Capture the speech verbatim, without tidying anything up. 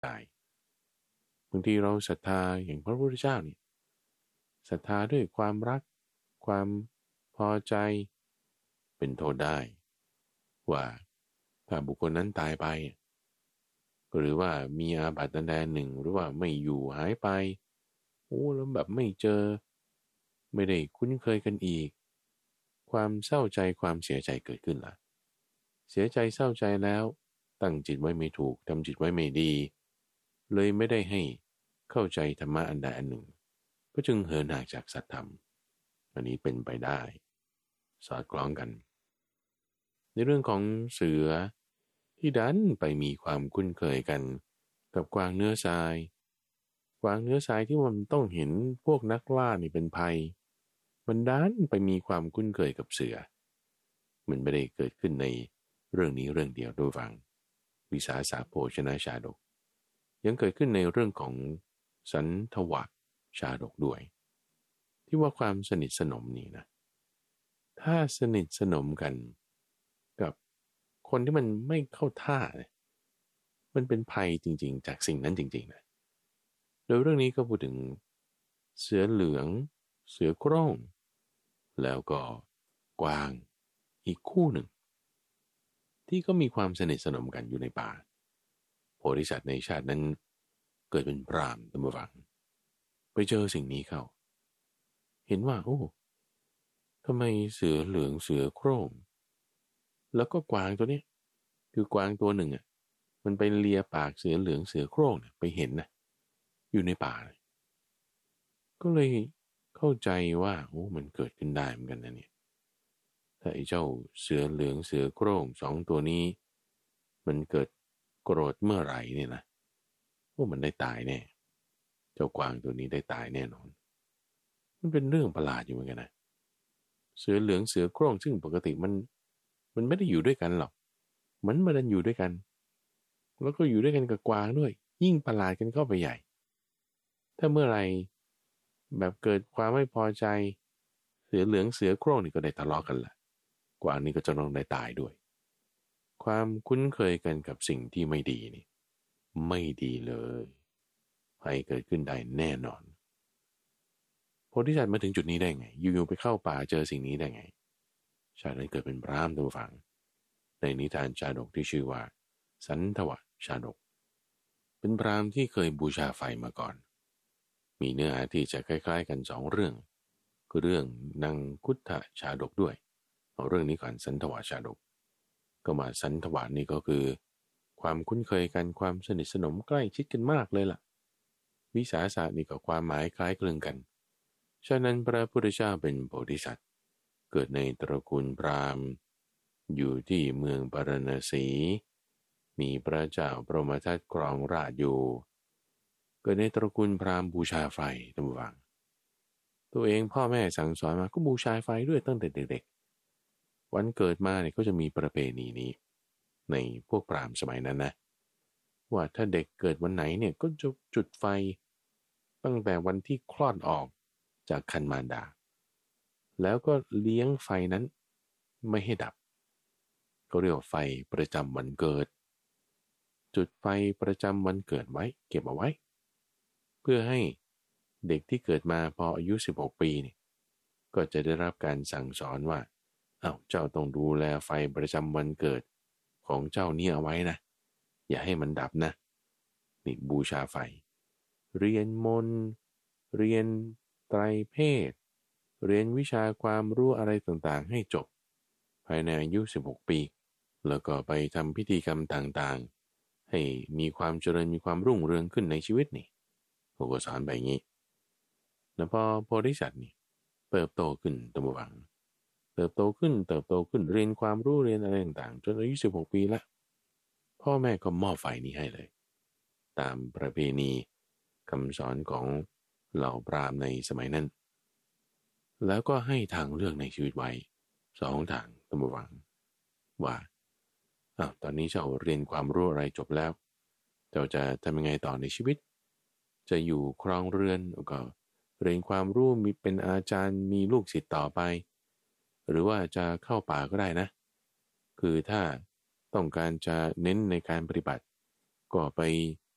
ได้บางทีเราศรัทธาอย่างพระพุทธเจ้านี่ศรัทธาด้วยความรักความพอใจเป็นโทษได้ว่าถ้าบุคคลนั้นตายไปหรือว่ามีอาบัติใดหนึ่งหรือว่าไม่อยู่หายไปโอ้แล้วแบบไม่เจอไม่ได้คุ้นเคยกันอีกความเศร้าใจความเสียใจเกิดขึ้นล่ะเสียใจเศร้าใจแล้วตั้งจิตไว้ไม่ถูกทำจิตไว้ไม่ดีเลยไม่ได้ให้เข้าใจธรรมะอันใดอันหนึ่งก็จึงเหินห่างจากสัตธรรมอันนี้เป็นไปได้สอดคล้องกันในเรื่องของเสือที่ดันไปมีความคุ้นเคยกันกับกวางเนื้อทรายกวางเนื้อทรายที่มันต้องเห็นพวกนักล่านี่เป็นภัยมันดันไปมีความคุ้นเคยกับเสือมันไม่ได้เกิดขึ้นในเรื่องนี้เรื่องเดียวด้วยฟังวิสาสะโภชนะชาดกยังเกิดขึ้นในเรื่องของสันทวะชาดกด้วยที่ว่าความสนิทสนมนี่นะถ้าสนิทสนมกันกับคนที่มันไม่เข้าท่าเนี่ยมันเป็นภัยจริงๆจากสิ่งนั้นจริงๆนะโดยเรื่องนี้ก็พูดถึงเสือเหลืองเสือโคร่งแล้วก็กวางอีกคู่หนึ่งที่ก็มีความสนิทสนมกันอยู่ในป่าโพธิสัตว์ในชาตินั้นเกิดเป็นพราหมณ์ตามฟังไปเจอสิ่งนี้เข้าเห็นว่าโอ้ทำไมเสือเหลืองเสือโคร่งแล้วก็กวางตัวนี้คือกวางตัวหนึ่งอ่ะมันไปเลียปากเสือเหลืองเสือโคร่งเนี่ยไปเห็นนะอยู่ในป่าเลยก็เลยเข้าใจว่าโอ้มันเกิดขึ้นได้เหมือนกันนะเนี่ยถ้าไอ้เจ้าเสือเหลืองเสือโคร่งสองตัวนี้มันเกิดโกรธเมื่อไหร่เนี่ยนะโอ้มันได้ตายแน่เจ้ากวางตัวนี้ได้ตายแน่นอนมันเป็นเรื่องประหลาดอยู่เหมือนกันนะเสือเหลืองเสือโคร่งซึ่งปกติมันมันไม่ได้อยู่ด้วยกันหรอกมันมาดันอยู่ด้วยกันแล้วก็อยู่ด้วยกันกับกวางด้วยยิ่งประหลาดกันเข้าไปใหญ่ถ้าเมื่อไรแบบเกิดความไม่พอใจเสือเหลืองเสือโคร่งนี่ก็ได้ทะเลาะกันละกวางนี่ก็จะต้องได้ตายด้วยความคุ้นเคยกันกับสิ่งที่ไม่ดีนี่ไม่ดีเลยภัยเกิดขึ้นได้แน่นอนโพธิสัตว์มาถึงจุดนี้ได้ไงอยู่ๆไปเข้าป่าเจอสิ่งนี้ได้ไงชาตินั้นเกิดเป็นพราหมณ์ตัวฝังในนิทานชาดกที่ชื่อว่าสันทวชาดกเป็นพราหมณ์ที่เคยบูชาไฟมาก่อนมีเนื้อหาที่จะคล้ายๆกันสองเรื่องคือเรื่องนางคุฏฐชาดกด้วยเอาเรื่องนี้ก่อนสันทวชาดกก็มาสันทวะนี่ก็คือความคุ้นเคยกันความสนิทสนมใกล้ชิดกันมากเลยล่ะวิสาสะนี่ก็ความหมายคล้ายคลึงกันฉะนั้นพระพุทธเจ้าเป็นโพธิสัตว์เกิดในตระกูลพราหมณ์อยู่ที่เมืองปารณสีมีพระเจ้าพรหมทัตครองราชอยู่เกิดในตระกูลพราหมณ์บูชาไฟตั้งวังตัวเองพ่อแม่สั่งสอนมาก็บูชาไฟด้วยตั้งแต่เด็กๆวันเกิดมาเนี่ยก็จะมีประเพณีนี้ในพวกพราหมณ์สมัยนั้นนะว่าถ้าเด็กเกิดวันไหนเนี่ยก็จะจุดไฟตั้งแต่วันที่คลอดออกจากครรภ์มารดาแล้วก็เลี้ยงไฟนั้นไม่ให้ดับก็เรียกว่าไฟประจำวันเกิดจุดไฟประจำวันเกิดไว้เก็บเอาไว้เพื่อให้เด็กที่เกิดมาพออายุสิบหกปีนี่ก็จะได้รับการสั่งสอนว่าอ้าวเจ้าต้องดูแลไฟประจำวันเกิดของเจ้านี่เอาไว้นะอย่าให้มันดับนะนี่บูชาไฟเรียนมนต์เรียนไตรเพศเรียนวิชาความรู้อะไรต่างๆให้จบภายในอายุสิบหกปีแล้วก็ไปทำพิธีกรรมต่างๆให้มีความเจริญมีความรุ่งเรืองขึ้นในชีวิตนี่พระก็สอนไปอย่างนี้แล้วพอโพธิสัตว์นี่เติบโตขึ้นตามหวังเติบโตขึ้นเติบโตขึ้นเรียนความรู้เรียนอะไรต่างๆจนอายุสิบหกปีละพ่อแม่ก็มอบไฟนี้ให้เลยตามประเพณีคำสอนของเหล่าพราหมณ์ในสมัยนั้นแล้วก็ให้ทางเลือกในชีวิตไว้สองทางตามหวังว่าอ้าวตอนนี้เจ้าเรียนความรู้อะไรจบแล้วเจ้าจะทำยังไงต่อในชีวิตจะอยู่ครองเรือนก็เรียนความรู้มีเป็นอาจารย์มีลูกศิษย์ต่อไปหรือว่าจะเข้าป่าก็ได้นะคือถ้าต้องการจะเน้นในการปฏิบัติก็ไป